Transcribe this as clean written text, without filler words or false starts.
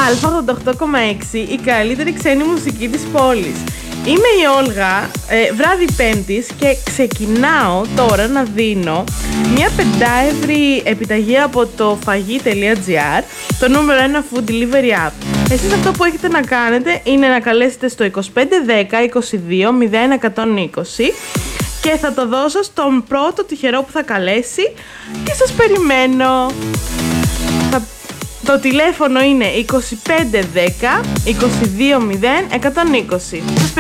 Α88,6, η καλύτερη ξένη μουσική της πόλης. Είμαι η Όλγα, βράδυ Πέμπτης, και ξεκινάω τώρα να δίνω μια 5ευρη επιταγή από το φαγί.gr, το νούμερο 1 food delivery app. Εσείς αυτό που έχετε να κάνετε είναι να καλέσετε στο 2510 22 0120 και θα το δώσω στον πρώτο τυχερό που θα καλέσει και σας περιμένω. Το τηλέφωνο είναι 2510 22 0120.